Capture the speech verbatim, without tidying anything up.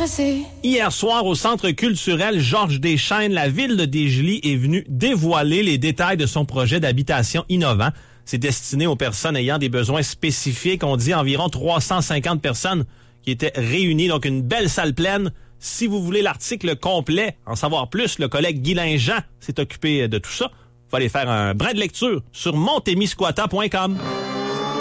stressé. Hier soir, au Centre culturel Georges Deschênes, la ville de Desjolies est venue dévoiler les détails de son projet d'habitation innovant. C'est destiné aux personnes ayant des besoins spécifiques. On dit environ trois cent cinquante personnes qui étaient réunies, donc une belle salle pleine. Si vous voulez l'article complet, en savoir plus, le collègue Guy Linjean s'est occupé de tout ça. Vous allez faire un brin de lecture sur montemisquata point com.